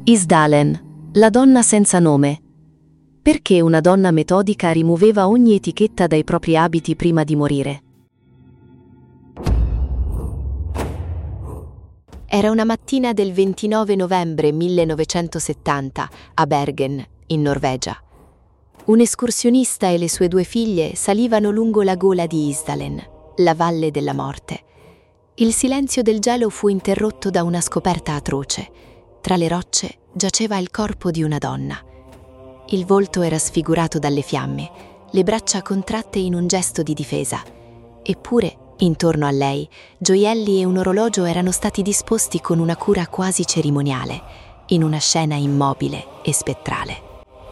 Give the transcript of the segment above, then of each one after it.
Isdalen, la donna senza nome. Perché una donna metodica rimuoveva ogni etichetta dai propri abiti prima di morire? Era una mattina del 29 novembre 1970 a Bergen, in Norvegia. Un escursionista e le sue 2 figlie salivano lungo la gola di Isdalen, la valle della morte. Il silenzio del gelo fu interrotto da una scoperta atroce. Tra le rocce giaceva il corpo di una donna. Il volto era sfigurato dalle fiamme, le braccia contratte in un gesto di difesa. Eppure, intorno a lei, gioielli e un orologio erano stati disposti con una cura quasi cerimoniale, in una scena immobile e spettrale.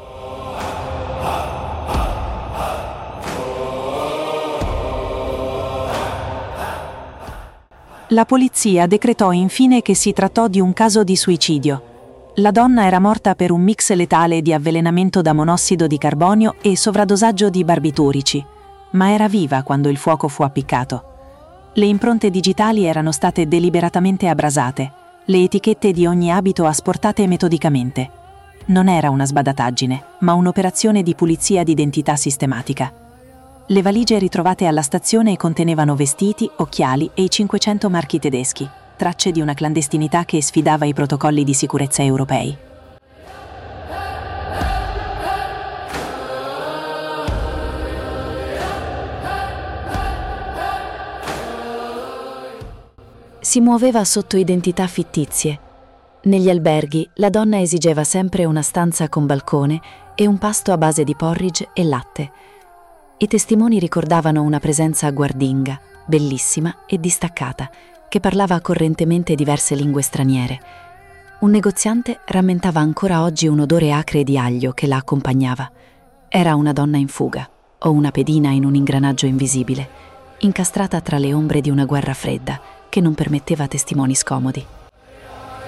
La polizia decretò infine che si trattò di un caso di suicidio. La donna era morta per un mix letale di avvelenamento da monossido di carbonio e sovradosaggio di barbiturici, ma era viva quando il fuoco fu appiccato. Le impronte digitali erano state deliberatamente abrasate, le etichette di ogni abito asportate metodicamente. Non era una sbadataggine, ma un'operazione di pulizia d'identità sistematica. Le valigie ritrovate alla stazione contenevano vestiti, occhiali e i 500 marchi tedeschi, tracce di una clandestinità che sfidava i protocolli di sicurezza europei. Si muoveva sotto identità fittizie. Negli alberghi la donna esigeva sempre una stanza con balcone e un pasto a base di porridge e latte. I testimoni ricordavano una presenza guardinga, bellissima e distaccata, che parlava correntemente diverse lingue straniere. Un negoziante rammentava ancora oggi un odore acre di aglio che la accompagnava. Era una donna in fuga, o una pedina in un ingranaggio invisibile, incastrata tra le ombre di una guerra fredda che non permetteva testimoni scomodi.